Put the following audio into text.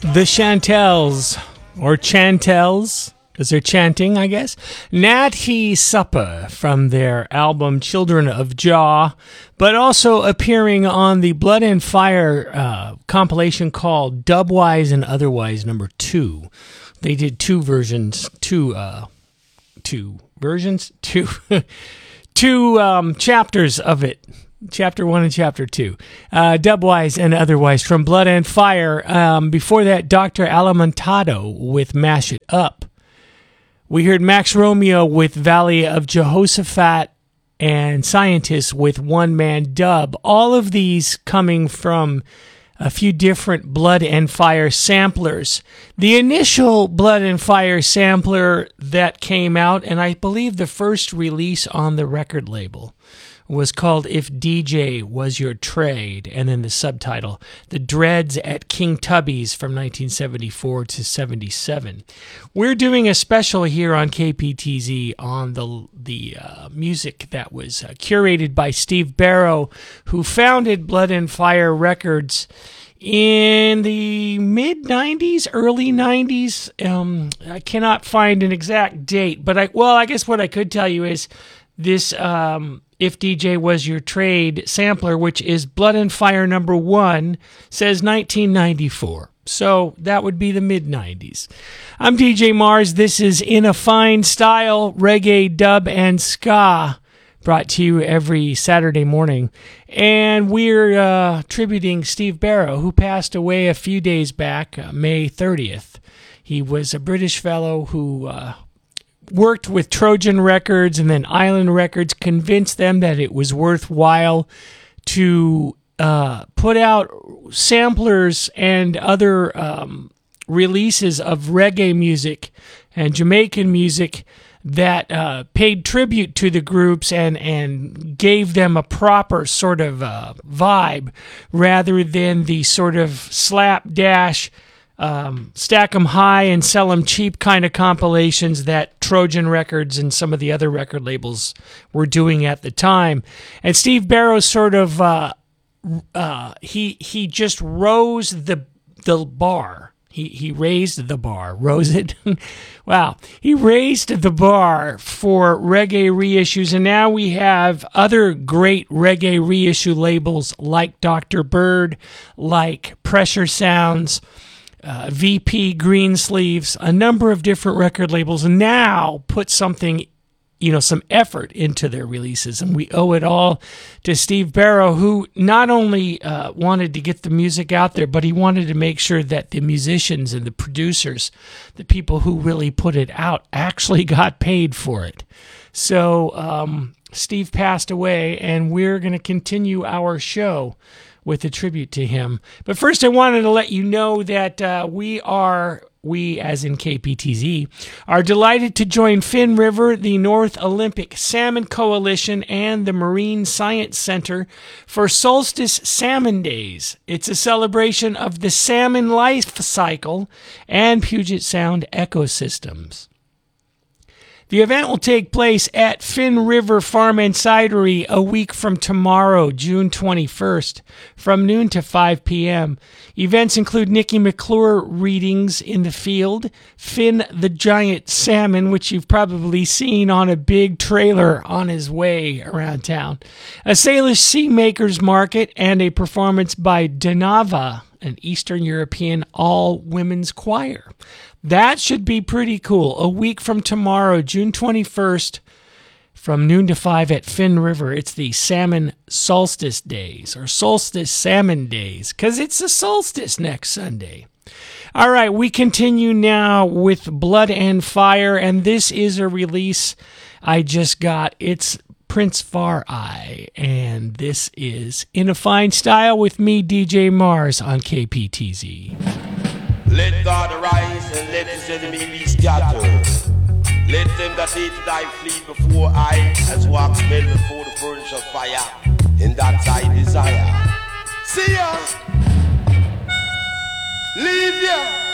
The Chantels, or Chantels, because they're chanting, I guess. Natty Supper from their album Children of Jah, but also appearing on the Blood and Fire compilation called Dubwise and Otherwise number 2. They did two chapters of it. Chapter 1 and Chapter 2. Dubwise and Otherwise from Blood and Fire. Before that, Dr. Alimantado with Mash It Up. We heard Max Romeo with Valley of Jehoshaphat and Scientists with One Man Dub. All of these coming from a few different Blood and Fire samplers. The initial Blood and Fire sampler that came out, and I believe the first release on the record label, was called If DJ Was Your Trade, and then the subtitle, The Dreads at King Tubby's from 1974 to 77. We're doing a special here on KPTZ on the music that was curated by Steve Barrow, who founded Blood and Fire Records in the mid-90s, early 90s. I cannot find an exact date, but I guess what I could tell you is this If DJ Was Your Trade sampler, which is Blood and Fire number 1, says 1994. So that would be the mid-90s. I'm DJ Mars. This is In a Fine Style, reggae, dub, and ska, brought to you every Saturday morning. And we're tributing Steve Barrow, who passed away a few days back, May 30th. He was a British fellow who worked with Trojan Records and then Island Records, convinced them that it was worthwhile to put out samplers and other releases of reggae music and Jamaican music that paid tribute to the groups and gave them a proper sort of vibe, rather than the sort of slapdash stack 'em high and sell 'em cheap kind of compilations that Trojan Records and some of the other record labels were doing at the time. And Steve Barrow sort of he just rose the bar. He raised the bar. Rose it? Wow. He raised the bar for reggae reissues, and now we have other great reggae reissue labels like Dr. Bird, like Pressure Sounds, VP, Greensleeves, a number of different record labels now put something, some effort into their releases. And we owe it all to Steve Barrow, who not only wanted to get the music out there, but he wanted to make sure that the musicians and the producers, the people who really put it out, actually got paid for it. So Steve passed away, and we're going to continue our show with a tribute to him. But first, I wanted to let you know that we as in KPTZ, are delighted to join Finn River, the North Olympic Salmon Coalition, and the Marine Science Center for Solstice Salmon Days. It's a celebration of the salmon life cycle and Puget Sound ecosystems. The event will take place at Finn River Farm and Cidery a week from tomorrow, June 21st, from noon to 5 p.m. Events include Nikki McClure readings in the field, Finn the Giant Salmon, which you've probably seen on a big trailer on his way around town, a Salish Sea Makers Market, and a performance by Danava, an Eastern European all-women's choir. That should be pretty cool. A week from tomorrow, June 21st, from noon to 5 at Finn River. It's the Salmon Solstice Days, or Solstice Salmon Days, because it's the solstice next Sunday. All right, we continue now with Blood and Fire, and this is a release I just got. It's Prince Far Eye, and this is In a Fine Style with me, DJ Mars, on KPTZ. Let God arise and let his enemy be scattered. Let them that hate thy flee before I, as wax men before the furnace of fire, and that I desire. See ya! Leave ya!